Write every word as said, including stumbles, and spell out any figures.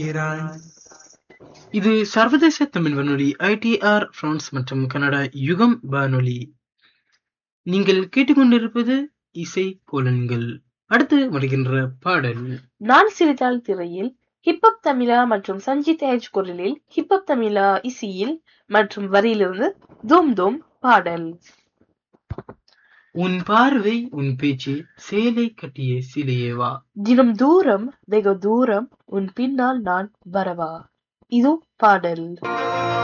கேட்கிறாய். இது சர்வதேச தமிழ் வானொலி ஐடிஆர் பிரான்ஸ் மற்றும் கனடா யுகம் வானொலி. நீங்கள் கேட்டுக்கொண்டிருப்பது இசை கோலன்கள். அடுத்து வருகின்ற பாடல் நான் சிரித்தால் திரையில் ஹிப்ஹப் தமிழா மற்றும் சஞ்சித் ஏஜ் குரலில் ஹிப்ஹப் தமிழா இசையில் மற்றும் வரியிலிருந்து தூம் தூம் பாடல். உன் பார்வை உன் பேச்சு சேலை கட்டிய சிலையேவா, தினம் தூரம் வெகு தூரம் உன் பின்னால் நான் வரவா. இது பாடல்.